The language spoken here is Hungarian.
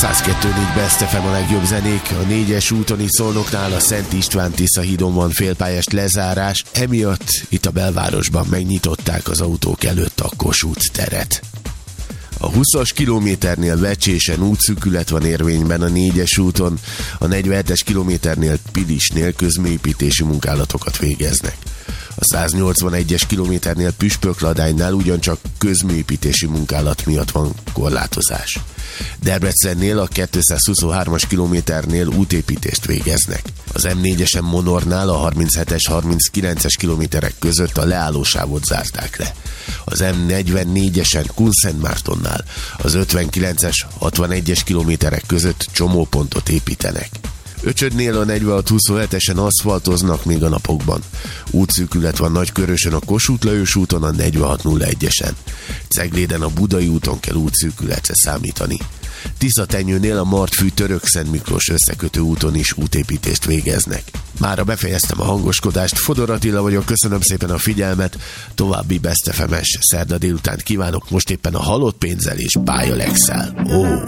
102.4 Best FM a legjobb zenék. A 4-es úton itt Szolnoknál a Szent István-Tisza hídon van félpályás lezárás, emiatt itt a belvárosban megnyitották az autók előtt a Kossuth teret. A 20-as kilométernél Vecsésen útszűkület van érvényben a 4-es úton, a 47-es kilométernél Pilisnél közműépítési munkálatokat végeznek. A 181-es kilométernél Püspökladánynál ugyancsak közműépítési munkálat miatt van korlátozás. Debrecennél a 223-as kilométernél útépítést végeznek. Az M4-esen Monornál a 37-es, 39-es kilométerek között a leállósávot zárták le. Az M44-esen Kunszentmártonnál az 59-es, 61-es kilométerek között csomópontot építenek. Öcsödnél a 46-27-esen aszfaltoznak még a napokban. Útszűkület van Nagykörösön a Kossuth Lajos úton a 46-01-esen. Cegléden a Budai úton kell útszűkületre számítani. Tiszatenyőnél a Martfű Törökszent Miklós összekötő úton is útépítést végeznek. Mára befejeztem a hangoskodást, Fodor Attila vagyok, köszönöm szépen a figyelmet, további Best FM-es szerda délután kívánok, most éppen a Halott pénzzel és Bája Lexel.